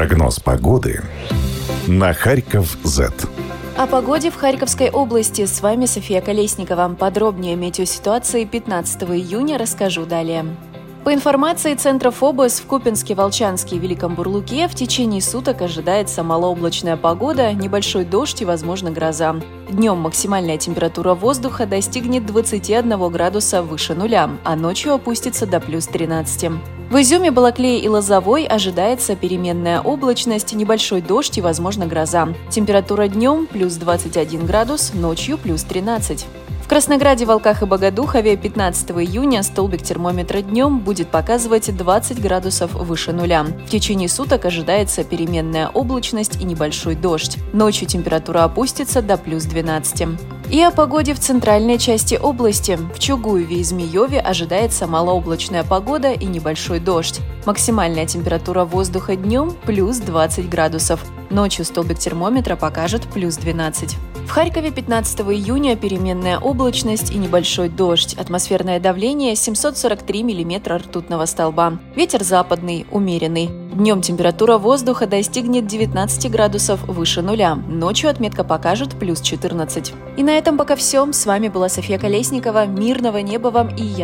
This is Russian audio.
Прогноз погоды на Харьков-Z. О погоде в Харьковской области. С вами София Колесникова. Подробнее о метеоситуации 15 июня расскажу далее. По информации Центра ФОБОС, в Купинске, Волчанске и Великом Бурлуке в течение суток ожидается малооблачная погода, небольшой дождь и, возможно, гроза. Днем максимальная температура воздуха достигнет 21 градуса выше нуля, а ночью опустится до плюс 13. В Изюме, Балаклее и Лозовой ожидается переменная облачность, небольшой дождь и, возможно, гроза. Температура днем плюс 21 градус, ночью плюс 13. В Краснограде, Волках и Богодухове 15 июня столбик термометра днем будет показывать 20 градусов выше нуля. В течение суток ожидается переменная облачность и небольшой дождь. Ночью температура опустится до плюс 12. И о погоде в центральной части области. В Чугуеве и Змееве ожидается малооблачная погода и небольшой дождь. Максимальная температура воздуха днем плюс 20 градусов. Ночью столбик термометра покажет плюс 12. В Харькове 15 июня переменная облачность и небольшой дождь. Атмосферное давление 743 миллиметра ртутного столба. Ветер западный, умеренный. Днем температура воздуха достигнет 19 градусов выше нуля. Ночью отметка покажет плюс 14. И на этом пока все. С вами была София Колесникова. Мирного неба вам и